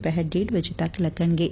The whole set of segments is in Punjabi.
ਦੁਪਹਿਰ 1:30 ਵਜੇ ਤੱਕ ਲੱਗਣਗੇ।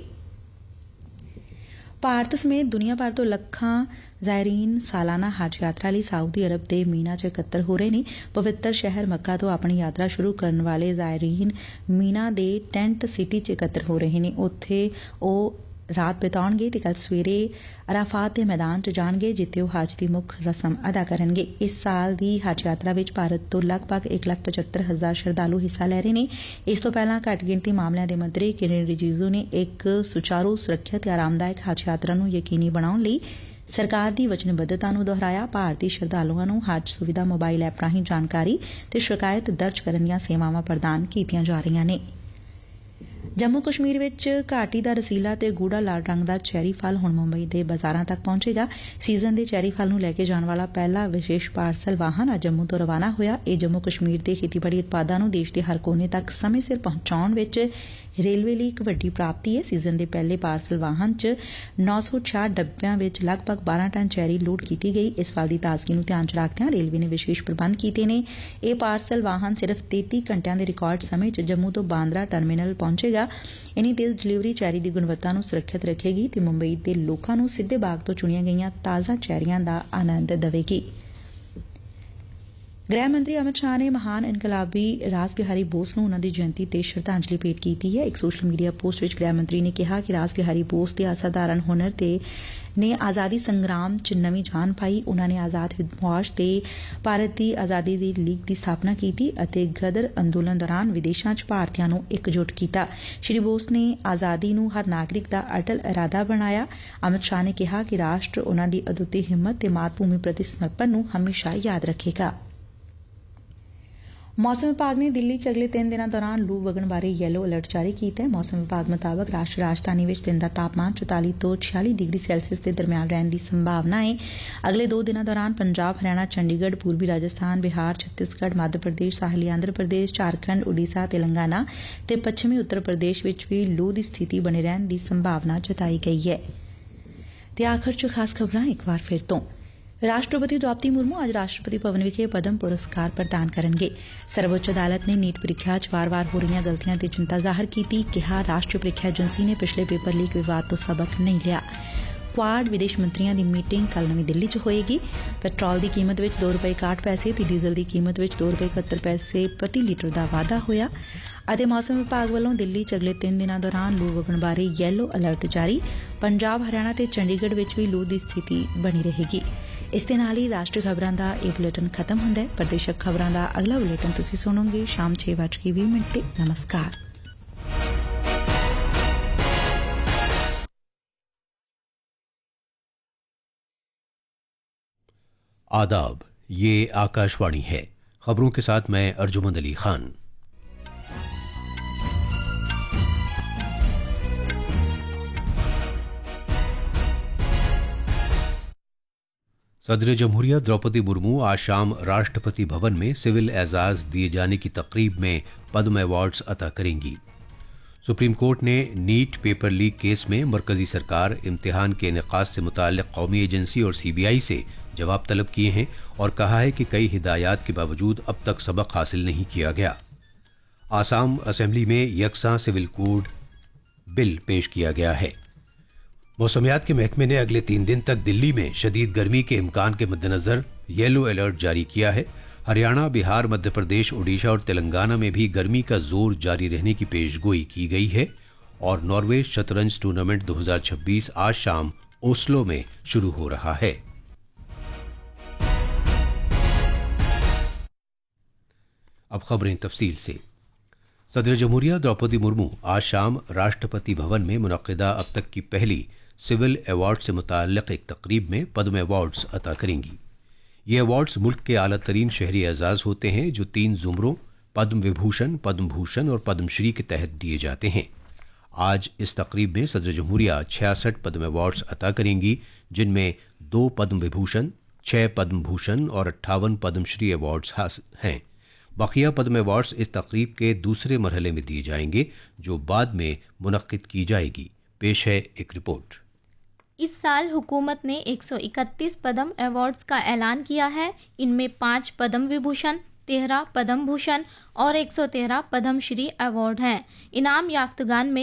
ਭਾਰਤ ਸਮੇਤ ਦੁਨੀਆ ਭਰ ਤੋਂ ਲੱਖਾਂ ਜ਼ਾਇਰੀਨ ਸਾਲਾਨਾ ਹੱਜ ਯਾਤਰਾ ਲਈ ਸਾਊਦੀ ਅਰਬ ਦੇ ਮੀਨਾ 'ਚ ਇਕੱਤਰ ਹੋ ਰਹੇ ਨੇ। ਪਵਿੱਤਰ ਸ਼ਹਿਰ ਮੱਕਾ ਤੋਂ ਆਪਣੀ ਯਾਤਰਾ ਸ਼ੁਰੂ ਕਰਨ ਵਾਲੇ ਜ਼ਾਇਰੀਨ ਮੀਨਾ ਦੇ ਟੈਂਟ ਸਿਟੀ 'ਚ ਇਕੱਤਰ ਹੋ ਰਹੇ ਨੇ। ਉੱਥੇ ਉਹ ਰਾਤ ਬਿਤਾਉਣਗੇ ਤੇ ਕੱਲ ਸਵੇਰੇ ਅਰਾਫਾਤ ਦੇ ਮੈਦਾਨ 'ਚ ਜਾਣਗੇ, ਜਿੱਥੇ ਉਹ ਹੱਜ ਦੀ ਮੁੱਖ ਰਸਮ ਅਦਾ ਕਰਨਗੇ। ਇਸ ਸਾਲ ਦੀ ਹੱਜ ਯਾਤਰਾ ਵਿੱਚ ਭਾਰਤ ਤੋਂ ਲਗਭਗ 1,75,000 ਸ਼ਰਧਾਲੂ ਹਿੱਸਾ ਲੈ ਰਹੇ ਨੇ। ਇਸ ਤੋਂ ਪਹਿਲਾਂ ਘੱਟ ਗਿਣਤੀ ਮਾਮਲਿਆਂ ਦੇ ਮੰਤਰੀ ਕਿਰਨ ਰਿਜੀਜੂ ਨੇ ਇੱਕ ਸੁਚਾਰੂ, ਸੁਰੱਖਿਅਤ ਤੇ ਆਰਾਮਦਾਇਕ ਹੱਜ ਯਾਤਰਾ ਨੂੰ ਯਕੀਨੀ ਬਣਾਉਣ ਲਈ ਸਰਕਾਰ ਦੀ ਵਚਨਬੱਧਤਾ ਨੂੰ ਦੁਹਰਾਇਆ। ਭਾਰਤੀ ਸ਼ਰਧਾਲੂਆਂ ਨੂੰ ਹੱਜ ਸੁਵਿਧਾ ਮੋਬਾਈਲ ਐਪ ਰਾਹੀਂ ਜਾਣਕਾਰੀ ਤੇ ਸ਼ਿਕਾਇਤ ਦਰਜ ਕਰਨ ਦੀਆਂ ਸੇਵਾਵਾਂ ਪ੍ਰਦਾਨ ਕੀਤੀਆਂ ਜਾ ਰਹੀਆਂ ਨੇ। ਜੰਮੂ ਕਸ਼ਮੀਰ ਵਿੱਚ ਘਾਟੀ ਦਾ ਰਸੀਲਾ ਤੇ ਗੂੜਾ ਲਾਲ ਰੰਗ ਦਾ ਚੈਰੀ ਫਲ ਹੁਣ ਮੁੰਬਈ ਦੇ ਬਾਜ਼ਾਰਾਂ ਤੱਕ ਪਹੁੰਚੇਗਾ। ਸੀਜ਼ਨ ਦੇ ਚੈਰੀ ਫਲ ਨੂੰ ਲੈ ਕੇ ਜਾਣ ਵਾਲਾ ਪਹਿਲਾ ਵਿਸ਼ੇਸ਼ ਪਾਰਸਲ ਵਾਹਨ ਅੱਜ ਜੰਮੂ ਤੋਂ ਰਵਾਨਾ ਹੋਇਆ। ਇਹ ਜੰਮੂ ਕਸ਼ਮੀਰ ਦੇ ਖੇਤੀਬਾੜੀ ਉਤਪਾਦਾਂ ਨੂੰ ਦੇਸ਼ ਦੇ ਹਰ ਕੋਨੇ ਤੱਕ ਸਮੇਂ ਸਿਰ ਪਹੁੰਚਾਉਣ ਵਿੱਚ ਰੇਲਵੇ ਲਈ ਇੱਕ ਵੱਡੀ ਪ੍ਰਾਪਤੀ ਹੈ। ਸੀਜ਼ਨ ਦੇ ਪਹਿਲੇ ਪਾਰਸਲ ਵਾਹਨ 'ਚ 966 ਡੱਬਿਆਂ ਵਿੱਚ ਲਗਭਗ 12 ਟਨ ਚੈਰੀ ਲੋਡ ਕੀਤੀ ਗਈ। ਇਸ ਫਲ ਦੀ ਤਾਜ਼ਗੀ ਨੂੰ ਧਿਆਨ 'ਚ ਰੱਖਦਿਆਂ ਰੇਲਵੇ ਨੇ ਵਿਸ਼ੇਸ਼ ਪ੍ਰਬੰਧ ਕੀਤੇ ਨੇ। ਇਹ ਪਾਰਸਲ ਵਾਹਨ ਸਿਰਫ਼ 33 ਘੰਟਿਆਂ ਦੇ ਰਿਕਾਰਡ ਸਮੇਂ 'ਚ ਜੰਮੂ ਤੋਂ ਬਾਂਦਰਾ ਟਰਮੀਨਲ ਪਹੁੰਚੇਗਾ। ਇੰਨੀ ਤੇਜ਼ ਡਿਲੀਵਰੀ ਚੈਰੀ ਦੀ ਗੁਣਵੱਤਾ ਨੂੰ ਸੁਰੱਖਿਅਤ ਰੱਖੇਗੀ ਤੇ ਮੁੰਬਈ ਦੇ ਲੋਕਾਂ ਨੂੰ ਸਿੱਧੇ ਬਾਗ ਤੋਂ ਚੁਣੀਆਂ ਗਈਆਂ ਤਾਜ਼ਾ ਚੈਰੀਆਂ ਦਾ ਆਨੰਦ ਦੇਵੇਗੀ। ਗ੍ਰਹਿ ਮੰਤਰੀ ਅਮਿਤ ਸ਼ਾਹ ਨੇ ਮਹਾਨ ਇਨਕਲਾਬੀ ਰਾਸ ਬਿਹਾਰੀ ਬੋਸ ਨੂੰ ਉਨ੍ਹਾਂ ਦੀ ਜਯੰਤੀ ਤੇ ਸ਼ਰਧਾਂਜਲੀ ਭੇਟ ਕੀਤੀ ਹੈ। ਇੱਕ ਸੋਸ਼ਲ ਮੀਡੀਆ ਪੋਸਟ ਵਿੱਚ ਗ੍ਰਹਿ ਮੰਤਰੀ ਨੇ ਕਿਹਾ ਕਿ ਰਾਸ ਬਿਹਾਰੀ ਬੋਸ ਦੇ ਅਸਾਧਾਰਨ ਹੁਨਰ ਨੇ ਆਜ਼ਾਦੀ ਸੰਗਰਾਮ 'ਚ ਨਵੀਂ ਜਾਨ ਪਾਈ। ਉਨ੍ਹਾਂ ਨੇ ਆਜ਼ਾਦ ਹਿੰਦ ਫੌਜ ਤੇ ਭਾਰਤ ਦੀ ਆਜ਼ਾਦੀ ਦੀ ਲੀਗ ਦੀ ਸਥਾਪਨਾ ਕੀਤੀ ਅਤੇ ਗਦਰ ਅੰਦੋਲਨ ਦੌਰਾਨ ਵਿਦੇਸ਼ਾਂ 'ਚ ਭਾਰਤੀਆਂ ਨੂੰ ਇਕਜੁੱਟ ਕੀਤਾ। ਸ਼੍ਰੀ ਬੋਸ ਨੇ ਆਜ਼ਾਦੀ ਨੂੰ ਹਰ ਨਾਗਰਿਕ ਦਾ ਅਟਲ ਇਰਾਦਾ ਬਣਾਇਆ। ਅਮਿਤ ਸ਼ਾਹ ਨੇ ਕਿਹਾ ਕਿ ਰਾਸ਼ਟਰ ਉਨ੍ਹਾਂ ਦੀ ਅਦੁੱਤੀ ਹਿੰਮਤ ਤੇ ਮਾਤ ਭੂਮੀ ਪ੍ਰਤੀ ਸਮਰਪਣ ਨੂੰ ਹਮੇਸ਼ਾ ਯਾਦ ਰੱਖੇਗਾ। ਮੌਸਮ ਵਿਭਾਗ ਨੇ ਦਿੱਲੀ 'ਚ ਅਗਲੇ 3 ਦਿਨਾਂ ਦੌਰਾਨ ਲੂ ਵਗਣ ਬਾਰੇ ਯੈਲੋ ਅਲਰਟ ਜਾਰੀ ਕੀਤਾ ਹੈ। ਮੌਸਮ ਵਿਭਾਗ ਮੁਤਾਬਕ ਰਾਸ਼ਟਰੀ ਰਾਜਧਾਨੀ ਵਿੱਚ ਦਿਨ ਦਾ ਤਾਪਮਾਨ 44 ਤੋਂ 46 ਡਿਗਰੀ ਸੈਲਸੀਅਸ ਦੇ ਦਰਮਿਆਨ ਰਹਿਣ ਦੀ ਸੰਭਾਵਨਾ ਹੈ। ਅਗਲੇ 2 ਦਿਨਾਂ ਦੌਰਾਨ ਪੰਜਾਬ, ਹਰਿਆਣਾ, ਚੰਡੀਗੜ੍ਹ, ਪੂਰਬੀ ਰਾਜਸਥਾਨ, ਬਿਹਾਰ, ਛੱਤੀਸਗੜ੍ਹ, ਮੱਧ ਪ੍ਰਦੇਸ਼, ਸਾਹਿਲੀ ਆਂਧਰ ਪ੍ਰਦੇਸ਼, ਝਾਰਖੰਡ, ਉਡੀਸ਼ਾ, ਤੇਲੰਗਾਨਾ ਤੇ ਪੱਛਮੀ ਉੱਤਰ ਪ੍ਰਦੇਸ਼ ਵਿੱਚ ਵੀ ਲੂ ਦੀ ਸਥਿਤੀ ਬਣੀ ਰਹਿਣ ਦੀ ਸੰਭਾਵਨਾ ਜਤਾਈ ਗਈ ਹੈ। ਤੇ ਆਖਰ 'ਚ ਖਾਸ ਖਬਰਾਂ ਇੱਕ ਵਾਰ ਫਿਰ ਤੋਂ। ਰਾਸ਼ਟਰਪਤੀ ਦ੍ਰੌਪਦੀ ਮੁਰਮੂ ਅੱਜ ਰਾਸ਼ਟਰਪਤੀ ਭਵਨ ਵਿਖੇ ਪਦਮ ਪੁਰਸਕਾਰ ਪ੍ਰਦਾਨ ਕਰਨਗੇ। ਸਰਵਉੱਚ ਅਦਾਲਤ ਨੇ ਨੀਟ ਪ੍ਰੀਖਿਆ 'ਚ ਵਾਰ-ਵਾਰ ਹੋ ਰਹੀਆਂ ਗਲਤੀਆਂ ਤੇ ਚਿੰਤਾ ਜ਼ਾਹਰ ਕੀਤੀ। ਕਿਹਾ ਰਾਸ਼ਟਰੀ ਪ੍ਰੀਖਿਆ ਏਜੰਸੀ ਨੇ ਪਿਛਲੇ ਪੇਪਰ ਲੀਕ ਵਿਵਾਦ ਤੋਂ ਸਬਕ ਨਹੀਂ ਲਿਆ। ਕੁਆਡ ਵਿਦੇਸ਼ ਮੰਤਰੀਆਂ ਦੀ ਮੀਟਿੰਗ ਕੱਲ੍ਹ ਨਵੀਂ ਦਿੱਲੀ 'ਚ ਹੋਏਗੀ। ਪੈਟਰੋਲ ਦੀ ਕੀਮਤ ਵਿੱਚ $2.61 ਤੇ ਡੀਜ਼ਲ ਦੀ ਕੀਮਤ ਵਿੱਚ $2.71 ਪ੍ਰਤੀ ਲੀਟਰ ਦਾ ਵਾਧਾ ਹੋਇਆ। ਅਤੇ ਮੌਸਮ ਵਿਭਾਗ ਵੱਲੋਂ ਦਿੱਲੀ 'ਚ ਅਗਲੇ 3 ਦਿਨਾਂ ਦੌਰਾਨ ਲੂ ਵਗਣ ਬਾਰੇ ਯੈਲੋ ਅਲਰਟ ਜਾਰੀ। ਪੰਜਾਬ, ਹਰਿਆਣਾ ਤੇ ਚੰਡੀਗੜ੍ਹ ਵਿੱਚ ਵੀ ਲੂ ਦੀ ਸਥਿਤੀ ਬਣੀ ਰਹੇਗੀ। ਇਸ ਦੇ ਨਾਲ ਹੀ ਰਾਸ਼ਟਰੀ ਖਬਰਾਂ ਦਾ ਇਹ ਬੁਲੇਟਿਨ ਖਤਮ ਹੁੰਦਾ ਹੈ। ਪ੍ਰਦੇਸ਼ਕ ਖਬਰਾਂ ਦਾ ਅਗਲਾ ਬੁਲੇਟਿਨ ਤੁਸੀਂ ਸੁਣੋਗੇ ਸ਼ਾਮ 6:20 ਤੇ। ਨਮਸਕਾਰ। आदाब, ये आकाशवाणी है। खबरों के साथ मैं अर्जुमंद अली खान। सदर जमहूरिया द्रौपदी मुर्मू आज शाम राष्ट्रपति भवन में सिविल एजाज दिए जाने की तकरीब में पद्म अवार्ड्स अता करेंगी। सुप्रीम कोर्ट ने नीट पेपर लीक केस में मरकजी सरकार, इम्तिहान के इनेकाद से मुताल्लिक कौमी एजेंसी और CBI से जवाब तलब किए हैं और कहा है कि कई हिदायत के बावजूद अब तक सबक हासिल नहीं किया गया। आसाम असेंबली में यकसा सिविल कोड बिल पेश किया गया है। मौसमियात के महकमे ने अगले 3 दिन तक दिल्ली में शदीद गर्मी के इम्कान के मद्देनजर येलो अलर्ट जारी किया है। हरियाणा, बिहार, मध्य प्रदेश, ओडिशा और तेलंगाना में भी गर्मी का जोर जारी रहने की पेशगोई की गई है। और नॉर्वे शतरंज टूर्नामेंट 2026 आज शाम ओस्लो में शुरू हो रहा है। अब खबरें तफसील से। सदर जमहूरिया द्रौपदी मुर्मू आज शाम राष्ट्रपति भवन में मुनक्किदा अब तक की पहली सिविल अवार्ड से मुताल्लिक एक तकरीब में पद्म अवार्ड्स अता करेंगी। ये अवार्ड्स मुल्क के आला तरीन शहरी एजाज होते हैं जो 3 जुमरों पद्म विभूषण, पद्म भूषण और पद्मश्री के तहत दिए जाते हैं। आज इस तकरीब में सदर जमहूरिया 66 पद्म अवार्ड्स अता करेंगी, जिनमें 2 पद्म विभूषण, 6 पद्म भूषण और 58 पद्मश्री अवार्ड्स हैं। बाकिया पद्म अवार्ड्स इस तकरीब के दूसरे मरहले में दिए जाएंगे, जो बाद में मुनक्किद की जाएगी। पेश है एक रिपोर्ट। इस साल हुकूमत ने 131 पद्म अवार्ड्स का ऐलान किया है। इनमें 5 पद्म विभूषण, 13 पद्म भूषण और 113 पद्मश्री अवार्ड हैं। इनाम याफ्तगान में